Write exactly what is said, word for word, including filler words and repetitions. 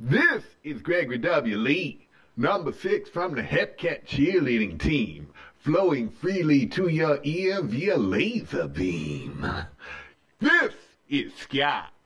This is Gregory W. Lee, number six from the Hepcat cheerleading team, flowing freely to your ear via laser beam. This is Sky.